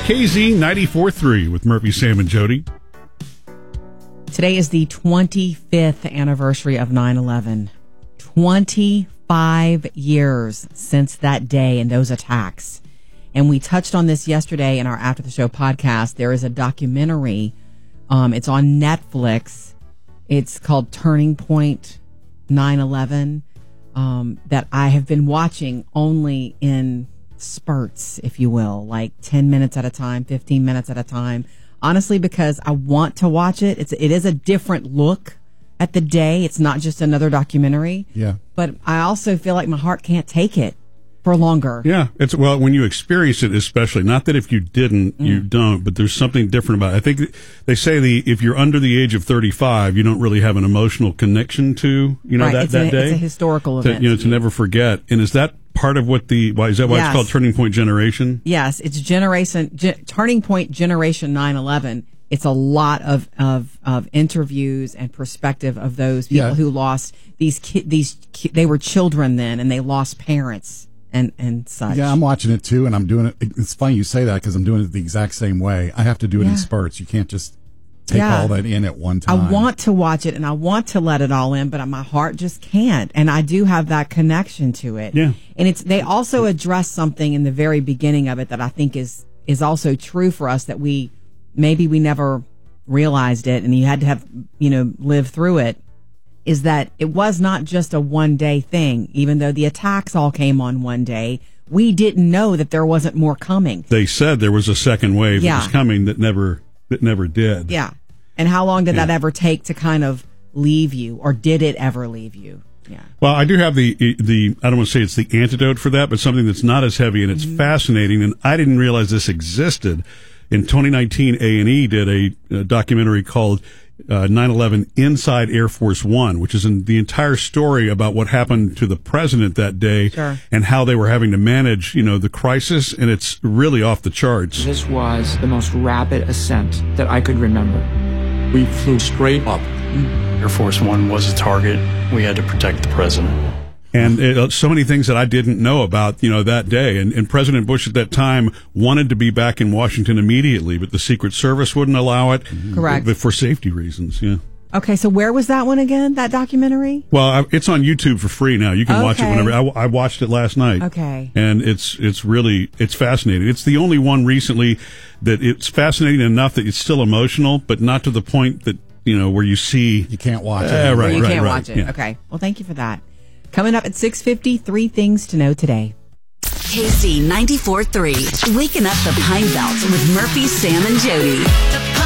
KZ 94.3 with Murphy, Sam, and Jody. Today is the 25th anniversary of 9/11. 25 years since that day and those attacks. And we touched on this yesterday in our After the Show podcast. There is a documentary. It's on Netflix. It's called Turning Point 9/11 that I have been watching only in spurts, if you will, like 10 minutes at a time, 15 minutes at a time. Honestly, because I want to watch it. It is a different look at the day. It's not just another documentary. Yeah. But I also feel like my heart can't take it for longer. Yeah. Well, when you experience it, especially, not that if you didn't, you don't, but there's something different about it. I think they say if you're under the age of 35, you don't really have an emotional connection to, Right. that day. It's a historical event. To never forget. And is that part of what is that why Yes. it's called Turning Point Generation? Yes, it's Turning Point Generation 9/11. It's a lot of interviews and perspective of those people who lost they were children then, and they lost parents and such. Yeah, I'm watching it too, and I'm doing it. It's funny you say that because I'm doing it the exact same way. I have to do it in spurts. You can't just take all that in at one time. I want to watch it and I want to let it all in, but my heart just can't. And I do have that connection to it. Yeah. And they also address something in the very beginning of it that I think is also true for us, that we never realized it, and you had to have, live through it, is that it was not just a one-day thing. Even though the attacks all came on one day, we didn't know that there wasn't more coming. They said there was a second wave that was coming that never did. Yeah. And how long did that ever take to kind of leave you, or did it ever leave you? Yeah. Well, I do have the I don't want to say it's the antidote for that, but something that's not as heavy, and it's fascinating, and I didn't realize this existed. In 2019, A&E did a documentary called 9/11 Inside Air Force One, which is the entire story about what happened to the president that day and how they were having to manage, the crisis, and it's really off the charts. This was the most rapid ascent that I could remember. We flew straight up. Air Force One was a target. We had to protect the president. And so many things that I didn't know about, that day. And President Bush at that time wanted to be back in Washington immediately, but the Secret Service wouldn't allow it. Correct. But for safety reasons, yeah. Okay, so where was that one again, that documentary? Well, it's on YouTube for free now. You can watch it whenever. I watched it last night. Okay. And it's fascinating. It's the only one recently that it's fascinating enough that it's still emotional, but not to the point that, where you see. You can't watch it. Right, you can't watch it. Yeah. Okay. Well, thank you for that. Coming up at 6:50, 3 things to know today. KC 94.3, waking up the Pine Belt with Murphy, Sam, and Jody.